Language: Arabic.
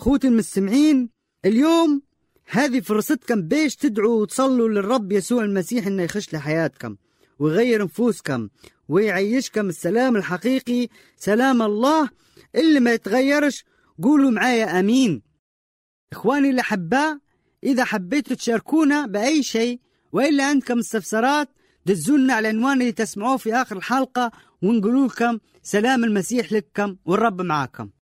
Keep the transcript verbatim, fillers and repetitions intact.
خوتي المستمعين، اليوم هذه فرصتكم بيش تدعوا وتصلوا للرب يسوع المسيح إنه يخش لحياتكم ويغير نفوسكم ويعيشكم السلام الحقيقي، سلام الله اللي ما يتغيرش. قولوا معايا أمين. إخواني الأحباء، إذا حبيتوا تشاركونا بأي شيء وإلا عندكم استفسارات دزونا على العنوان اللي تسمعوه في آخر الحلقة ونقول لكم سلام المسيح لكم والرب معاكم.